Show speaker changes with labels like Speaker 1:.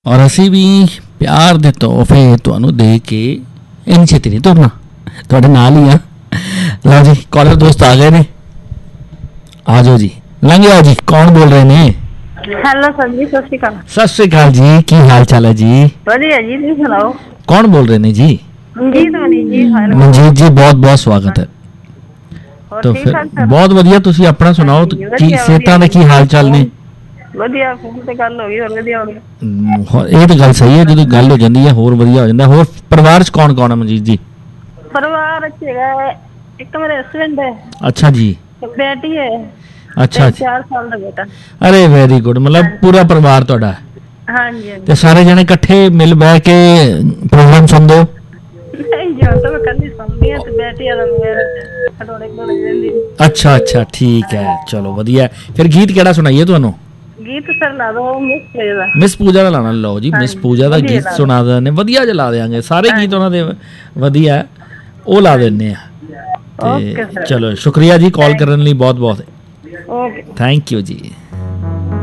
Speaker 1: ਔਰ ਅਸੀਂ ਵੀ ਪਿਆਰ ਦੇ ਤੋਹਫੇ ਤੁਹਾਨੂੰ ਦੇ ਕੇ ਇੰਨੀ ਛੇਤੀ ਨਹੀਂ ਤੁਰਨਾ, ਤੁਹਾਡੇ ਨਾਲ ਹੀ ਆ। ਲਓ ਜੀ ਕਾਲਰ ਦੋਸਤ ਆ ਗਏ ਨੇ, ਆ ਜਾਓ ਜੀ, ਲੰਘ ਆਓ ਜੀ। ਕੌਣ ਬੋਲ ਰਹੇ ਨੇ?
Speaker 2: ਹੈਲੋ ਸਰ ਜੀ, ਸਤਿ ਸ਼੍ਰੀ ਅਕਾਲ।
Speaker 1: ਸਤਿ ਸ਼੍ਰੀ ਅਕਾਲ ਜੀ, ਕੀ ਹਾਲ ਚਾਲ ਹੈ ਜੀ?
Speaker 2: ਵਧੀਆ ਜੀ, ਤੁਸੀਂ ਸੁਣਾਓ?
Speaker 1: ਕੌਣ ਬੋਲ ਰਹੇ ਨੇ ਜੀ?
Speaker 2: ਮਨਜੀਤ ਹੋਣੀ ਜੀ।
Speaker 1: ਮਨਜੀਤ ਜੀ, ਬਹੁਤ ਬਹੁਤ ਸਵਾਗਤ ਹੈ।
Speaker 2: ਹੋਰ
Speaker 1: ਤਾਂ
Speaker 2: ਠੀਕ
Speaker 1: ਫਿਰ
Speaker 2: ਠਾਕ ਸਰ?
Speaker 1: ਬਹੁਤ ਵਧੀਆ, ਤੁਸੀਂ ਆਪਣਾ ਸੁਣਾਓ,
Speaker 2: ਹਾਂਜੀ,
Speaker 1: ਕੀ
Speaker 2: ਵਧੀਆ,
Speaker 1: ਸਿਹਤਾਂ ਦੇ ਕੀ ਹਾਲ ਚਾਲ ਨੇ?
Speaker 2: ਵਧੀਆ, ਫੋਨ ਤੇ ਗੱਲ ਹੋ ਗਈ, ਹੋਰ ਵਧੀਆ ਹੋ ਗਿਆ।
Speaker 1: ਇਹ ਤਾਂ ਗੱਲ ਸਹੀ ਹੈ, ਜਦੋਂ ਗੱਲ ਹੋ ਜਾਂਦੀ ਹੈ ਹੋਰ ਵਧੀਆ ਹੋ ਜਾਂਦਾ। ਹੋਰ ਪਰਿਵਾਰ 'ਚ ਕੌਣ ਕੌਣ ਹੈ ਮਨਜੀਤ ਜੀ?
Speaker 2: ਪਰਿਵਾਰ ਚ ਹੈਗਾ, ਇੱਕ ਮੇਰੇ ਹਸਬੈਂਡ ਹੈ,
Speaker 1: ਅੱਛਾ ਜੀ,
Speaker 2: ਇੱਕ ਬੇਟੀ ਹੈ,
Speaker 1: ਅੱਛਾ ਜੀ,
Speaker 2: 4 ਸਾਲ ਦਾ ਬੇਟਾ।
Speaker 1: ਅਰੇ ਵੈਰੀ ਗੁੱਡ, ਮਤਲਬ ਪੂਰਾ ਪਰਿਵਾਰ ਤੁਹਾਡਾ ਹੈ।
Speaker 2: ਹਾਂਜੀ ਹਾਂਜੀ।
Speaker 1: ਤੇ ਸਾਰੇ ਜਣੇ ਇਕੱਠੇ ਮਿਲ ਬਹਿ ਕੇ ਪ੍ਰੋਗਰਾਮ ਸੁਣਦੇ ਹੋ?
Speaker 2: ਨਹੀਂ ਜੀ, ਹੁਣ ਤਾਂ ਮੈਂ ਕੱਲੀ ਸੁਣਦੀ ਹਾਂ, ਤੇ ਬੇਟੀ ਆ ਮੇਰੇ ਖਡੋਣੇ ਖਡੋਣੇ ਰਹਿੰਦੀ।
Speaker 1: ਅੱਛਾ ਅੱਛਾ, ਠੀਕ ਹੈ, ਚਲੋ ਵਧੀਆ। ਫਿਰ ਗੀਤ ਕਿਹੜਾ ਸੁਣਾਈਏ ਤੁਹਾਨੂੰ?
Speaker 2: ਗੀਤ ਸਰ ਲਾ ਦੋ ਮਿਸ ਦਾ।
Speaker 1: ਮਿਸ ਪੂਜਾ ਦਾ ਲਾਣਾ। ਲਓ ਜੀ, ਮਿਸ ਪੂਜਾ ਦਾ ਗੀਤ ਸੁਣਾ ਦਿੰਦੇ, ਵਧੀਆ ਜਿਹਾ ਲਾ ਦਿਆਂਗੇ। ਸਾਰੇ ਗੀਤ ਉਹਨਾਂ ਦੇ ਵਧੀਆ, ਉਹ ਲਾ ਦਿੰਦੇ ਆ। ਤੇ ਚਲੋ, ਸ਼ੁਕਰੀਆ ਜੀ ਕਾਲ ਕਰਨ ਲਈ, ਬਹੁਤ ਬਹੁਤ
Speaker 2: ਓਕੇ,
Speaker 1: ਥੈਂਕ ਯੂ ਜੀ।